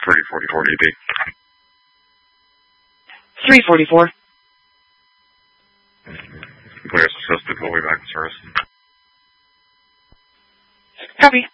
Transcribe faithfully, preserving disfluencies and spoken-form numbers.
three forty-four D B. three forty-four. Players assisted, we'll be back in service. Copy.